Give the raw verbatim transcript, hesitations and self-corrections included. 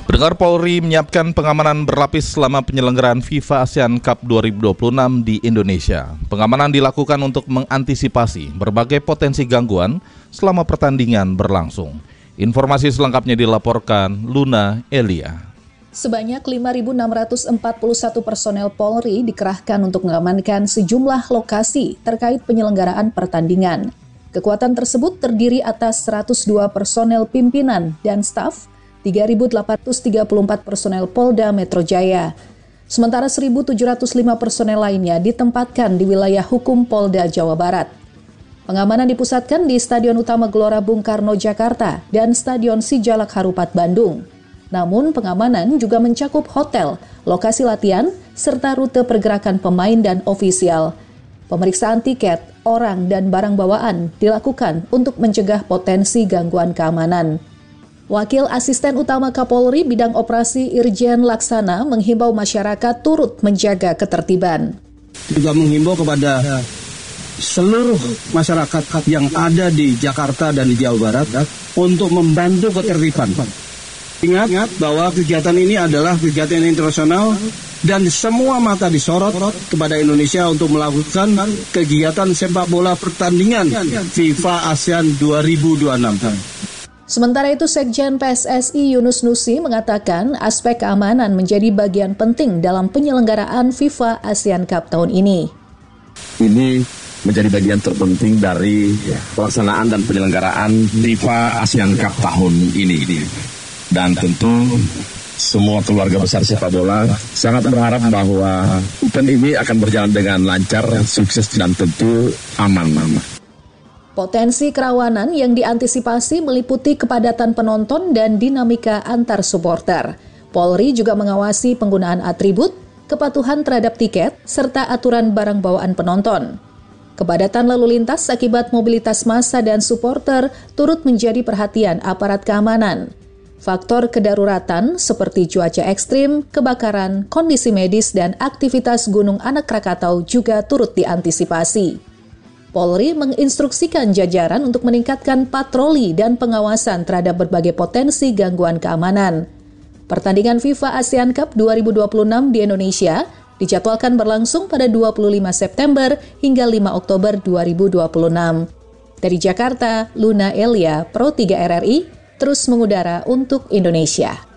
Pendengar, Polri menyiapkan pengamanan berlapis selama penyelenggaraan FIFA ASEAN Cup dua ribu dua puluh enam di Indonesia. Pengamanan dilakukan untuk mengantisipasi berbagai potensi gangguan selama pertandingan berlangsung. Informasi selengkapnya dilaporkan Luna Elia. Sebanyak lima ribu enam ratus empat puluh satu personel Polri dikerahkan untuk mengamankan sejumlah lokasi terkait penyelenggaraan pertandingan. Kekuatan tersebut terdiri atas seratus dua personel pimpinan dan staf, tiga ribu delapan ratus tiga puluh empat personel Polda Metro Jaya. Sementara seribu tujuh ratus lima personel lainnya ditempatkan di wilayah hukum Polda Jawa Barat. Pengamanan dipusatkan di Stadion Utama Gelora Bung Karno Jakarta dan Stadion Sijalak Harupat Bandung. Namun pengamanan juga mencakup hotel, lokasi latihan, serta rute pergerakan pemain dan ofisial. Pemeriksaan tiket, orang, dan barang bawaan dilakukan untuk mencegah potensi gangguan keamanan. Wakil Asisten Utama Kapolri Bidang Operasi Irjen Laksana menghimbau masyarakat turut menjaga ketertiban. Juga menghimbau kepada seluruh masyarakat yang ada di Jakarta dan di Jawa Barat untuk membantu ketertiban. Ingat bahwa kegiatan ini adalah kegiatan internasional dan semua mata disorot kepada Indonesia untuk melakukan kegiatan sepak bola pertandingan FIFA ASEAN dua ribu dua puluh enam. Sementara itu, Sekjen P S S I Yunus Nusi mengatakan aspek keamanan menjadi bagian penting dalam penyelenggaraan FIFA ASEAN Cup tahun ini. Ini menjadi bagian terpenting dari pelaksanaan dan penyelenggaraan FIFA ASEAN Cup tahun ini. Dan tentu semua keluarga besar sepak bola sangat berharap bahwa event ini akan berjalan dengan lancar, sukses, dan tentu aman. Potensi kerawanan yang diantisipasi meliputi kepadatan penonton dan dinamika antar supporter. Polri juga mengawasi penggunaan atribut, kepatuhan terhadap tiket, serta aturan barang bawaan penonton. Kepadatan lalu lintas akibat mobilitas massa dan supporter turut menjadi perhatian aparat keamanan. Faktor kedaruratan seperti cuaca ekstrim, kebakaran, kondisi medis, dan aktivitas Gunung Anak Krakatau juga turut diantisipasi. Polri menginstruksikan jajaran untuk meningkatkan patroli dan pengawasan terhadap berbagai potensi gangguan keamanan. Pertandingan FIFA ASEAN Cup dua ribu dua puluh enam di Indonesia dijadwalkan berlangsung pada dua puluh lima September hingga lima Oktober dua ribu dua puluh enam. Dari Jakarta, Luna Elia, Pro tiga R R I, terus mengudara untuk Indonesia.